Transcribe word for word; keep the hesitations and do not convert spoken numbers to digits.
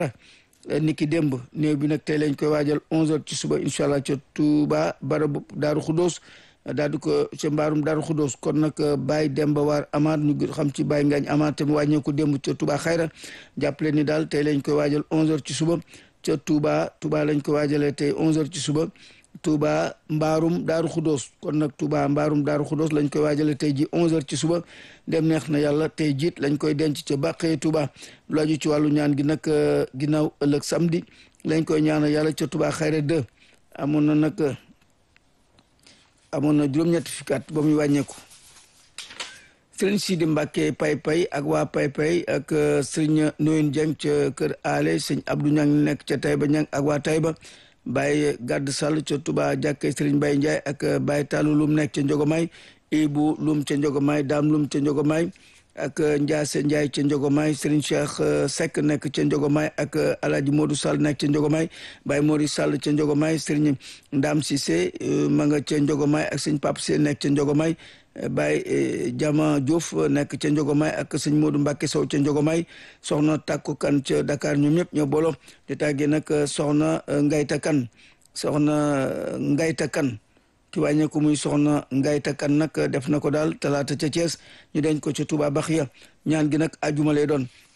ni ki démb néew bi nag tey lañ koy waajal onze heures ci suba incha allah ca Touba barabu Daaru Xudóos daal di ko ca mbaarum Daaru Xudóos kon nag Baye Demba Waar Amaat ñu xam ci Baye Ngañ Amaat te mu wàññeeku démb ca Touba Xayra jàppale ni daal tey lañ koy waajal onze heures ci suba ca Touba Touba lañ ko waajalee tey onze heures ci suba Touba mbaarum Daaru Xudóos kon nag Touba mbaarum Daaru Xudóos lañ koy waajale tey ji onze heures ci suba dem neex na yàlla tey jiit lañ koy denc ca Bàqee Touba lu aju ci wàllu ñaan gi nag ginnaaw ëllëg samedi lañ koy ñaanal yàlla ca Touba Xayra deux amoon na nag amoon na juróom-ñetti fukki at ba muy wàññeeku sëriñ Sidi Mbàkke Pay Pay ak waa Pay Pay ak sëriñ Noyin Dieng ca kër Ale sëñ Abdou Ñang nekk ca Tayba Ñang ak waa Tayba Baye Gadd Sall ca Touba jàkkee Serigne Baye Ndiaye ak Baye Tallou Lum nekk ca Njogomaay Ibu Lum ca Njogomaay Daam Lum ca Njogomaay ak Ndiase Ndiaye ca Njogomaay Serigne Cheikh Seck nekk ca Njogomaay ak Alaaji Modou Sall nekk ca Njogomaay Baye Mori Sall ca Njogomaay Serigne Ndam Cissé ma nga ca Njogomaay ak sëñ Pape Cissé nekk ca Njogomaay Baye Jama Diouf nekk ca Njogomaay ak sëñ Modou Mbacke Sow ca Njogomaay soxna Takku Kan ca Dakar ñoom ñëpp ñoo booloo di tàggee nag soxna Ngayta Kan soxna Ngayta Kan ki wàññeeku muy soxna Ngayta Kan nag def na ko daal talaata ca Thiès ñu denc ko ca Touba Baxiya ñaan gi nag ajuma lay doon